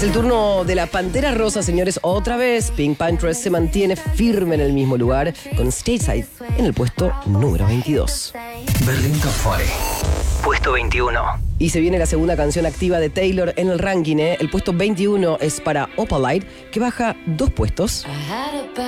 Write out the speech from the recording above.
el turno de la Pantera Rosa, señores. Otra vez, Pink Panthers se mantiene firme en el mismo lugar, con Stateside en el puesto número 22. Berlín Top 40. Puesto 21. Y se viene la segunda canción activa de Taylor en el ranking, ¿eh? El puesto 21 es para Opalite, que baja 2 puestos.